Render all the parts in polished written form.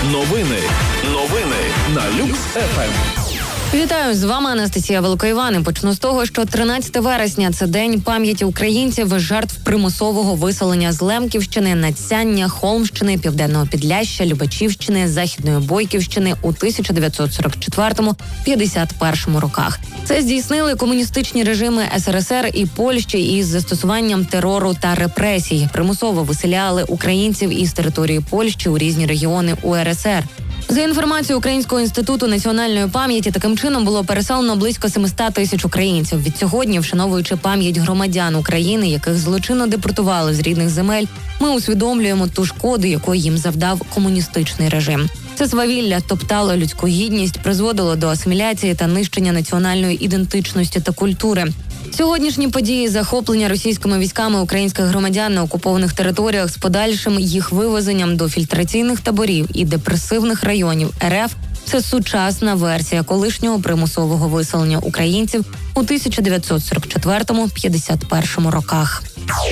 Новини на Люкс-ФМ. Вітаю, з вами Анастасія Великоїван. Почну з того, що 13 вересня – це день пам'яті українців, жертв примусового виселення з Лемківщини, Надсяння, Холмщини, Південного Підляшшя, Любачівщини, Західної Бойківщини у 1944-51 роках. Це здійснили комуністичні режими СРСР і Польщі із застосуванням терору та репресій. Примусово виселяли українців із території Польщі у різні регіони УРСР. За інформацією Українського інституту національної пам'яті, таким чином було переселено близько 700 тисяч українців. Відсьогодні, вшановуючи пам'ять громадян України, яких злочинно депортували з рідних земель, ми усвідомлюємо ту шкоду, яку їм завдав комуністичний режим. Це свавілля топтало людську гідність, призводило до асиміляції та нищення національної ідентичності та культури. Сьогоднішні події захоплення російськими військами українських громадян на окупованих територіях з подальшим їх вивезенням до фільтраційних таборів і депресивних районів РФ – це сучасна версія колишнього примусового виселення українців у 1944-51 роках.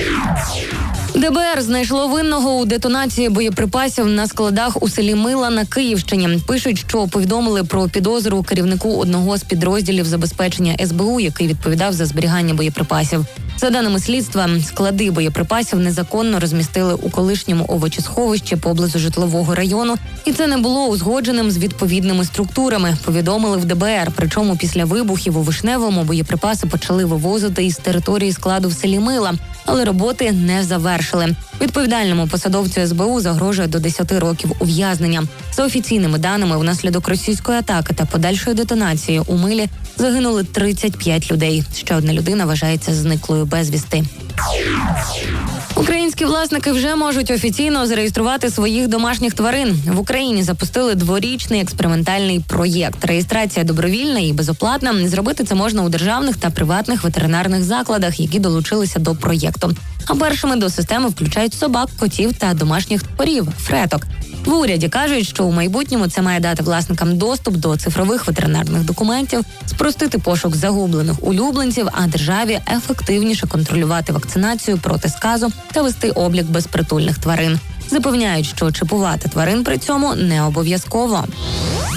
ДБР знайшло винного у детонації боєприпасів на складах у селі Мила на Київщині. Пишуть, що повідомили про підозру керівнику одного з підрозділів забезпечення СБУ, який відповідав за зберігання боєприпасів. За даними слідства, склади боєприпасів незаконно розмістили у колишньому овочесховищі поблизу житлового району, і це не було узгодженим з відповідними структурами, повідомили в ДБР. Причому після вибухів у Вишневому боєприпаси почали вивозити із території складу в селі Мила, але роботи не завершили. Відповідальному посадовцю СБУ загрожує до 10 років ув'язнення. За офіційними даними, внаслідок російської атаки та подальшої детонації у Милі загинули 35 людей. Ще одна людина вважається зниклою безвісти. Українські власники вже можуть офіційно зареєструвати своїх домашніх тварин. В Україні запустили дворічний експериментальний проєкт. Реєстрація добровільна і безоплатна. Зробити це можна у державних та приватних ветеринарних закладах, які долучилися до проєкту. А першими до системи включають собак, котів та домашніх тварів – фреток. В уряді кажуть, що у майбутньому це має дати власникам доступ до цифрових ветеринарних документів, спростити пошук загублених улюбленців, а державі ефективніше контролювати вакцинацію проти сказу та вести облік безпритульних тварин. Запевняють, що чіпувати тварин при цьому не обов'язково.